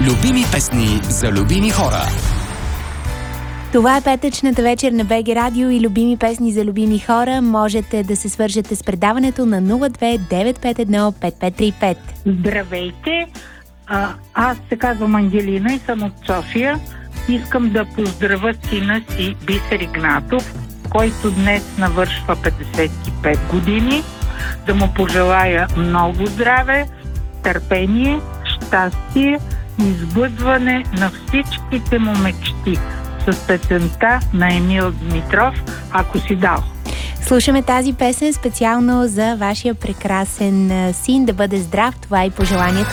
Любими песни за любими хора. Това е петъчната вечер на БГ Радио и любими песни за любими хора. Можете да се свържете с предаването на 02-951-5535. Здравейте! Аз се казвам Ангелина и съм от София. Искам да поздравя сина си Бисер Игнатов, който днес навършва 55 години. Да му пожелая много здраве, търпение, щастие и избъдване на всичките му мечти с песента на Емил Димитров "Ако си дал". Слушаме тази песен специално за вашия прекрасен син, да бъде здрав. Това е пожеланието